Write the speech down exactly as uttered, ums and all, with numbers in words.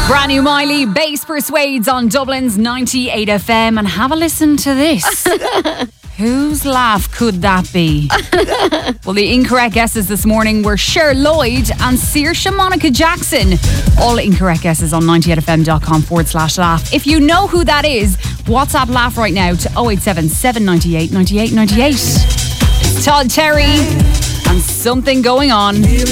Brand new Miley, Bass Persuades on Dublin's ninety-eight F M. And have a listen to this. Whose laugh could that be? Well, the incorrect guesses this morning were Cher Lloyd and Saoirse Monica Jackson. All incorrect guesses on ninety-eight fm.com forward slash laugh. If you know who that is, WhatsApp laugh right now to oh eight seven, seven nine eight, nine eight nine eight. It's Todd Terry and Something Going On.